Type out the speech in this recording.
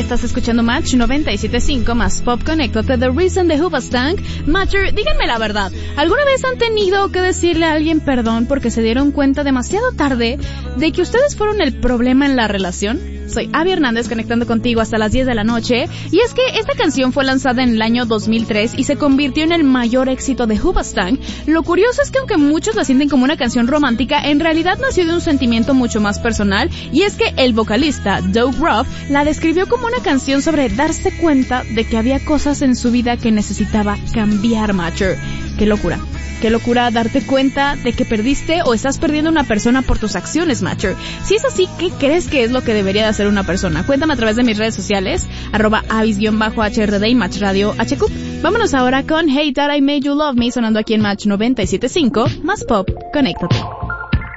estás escuchando Match 97.5 más Pop. Conéctate, The Reason de Hoobastank. Matcher, díganme la verdad, ¿alguna vez han tenido que decirle a alguien perdón porque se dieron cuenta demasiado tarde de que ustedes fueron el problema en la relación? Soy Abby Hernández, conectando contigo hasta las 10 de la noche, y es que esta canción fue lanzada en el año 2003 y se convirtió en el mayor éxito de Hoobastank. Lo curioso es que aunque muchos la sienten como una canción romántica, en realidad nació de un sentimiento mucho más personal, y es que el vocalista, Doug Ruff, la describió como una canción sobre darse cuenta de que había cosas en su vida que necesitaba cambiar, Matcher. ¡Qué locura! Qué locura darte cuenta de que perdiste o estás perdiendo a una persona por tus acciones, Matcher. Si es así, ¿qué crees que es lo que debería de hacer una persona? Cuéntame a través de mis redes sociales, @avis_HRD y Match Radio HQ. Vámonos ahora con Hey That I Made You Love Me, sonando aquí en Match 97.5, más Pop. Conéctate.